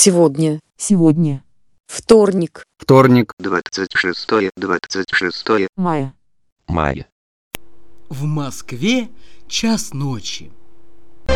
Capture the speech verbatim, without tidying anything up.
Сегодня. Сегодня. Вторник. Вторник. двадцать шестое, двадцать шестое Мая. Мая. В Москве час ночи.